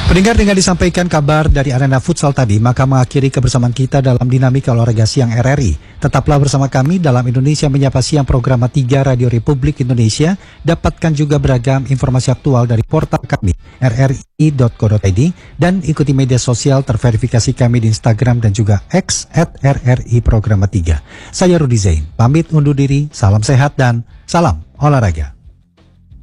Pendengar, dengan disampaikan kabar dari arena futsal tadi, maka mengakhiri kebersamaan kita dalam Dinamika Olahraga Siang RRI. Tetaplah bersama kami dalam Indonesia Menyapa Siang program 3 Radio Republik Indonesia. Dapatkan juga beragam informasi aktual dari portal kami rri.co.id dan ikuti media sosial terverifikasi kami di Instagram dan juga X @RRI Programa 3. Saya Rudi Zain, pamit undur diri, salam sehat dan salam olahraga.